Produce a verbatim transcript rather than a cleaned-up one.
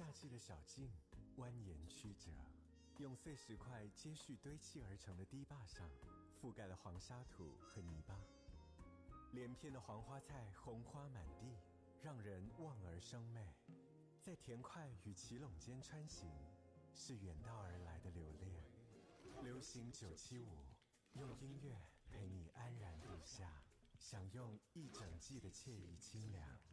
夏季的小径蜿蜒曲折，用碎石块接续堆砌而成的堤坝上，覆盖了黄沙土和泥巴。连片的黄花菜红花满地，让人望而生媚。在田块与奇垄间穿行，是远道而来的留恋。流行九七五，用音乐陪你安然度夏，享用一整季的惬意清凉。